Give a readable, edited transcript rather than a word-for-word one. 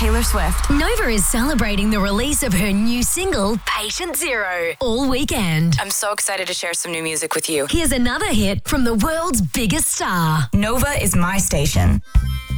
Taylor Swift. Nova is celebrating the release of her new single, Patient Zero, all weekend. I'm so excited to share some new music with you. Here's another hit from the world's biggest star. Nova is my station.